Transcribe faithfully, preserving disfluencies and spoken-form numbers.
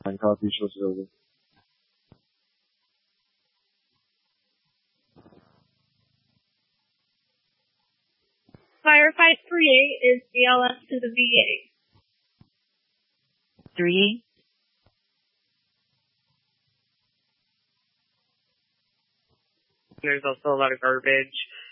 coffee facility. Firefight three A is A L S to the V A. three. There's also a lot of garbage.